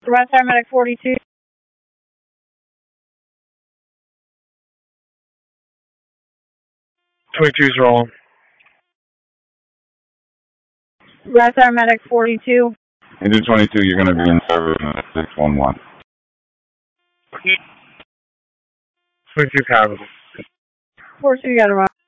Red Star Medic 42. Twenty-two's rolling. Red Star Medic 42. Engine 22, you're going to be in service at 611. 22 casualty. 42, you got to run.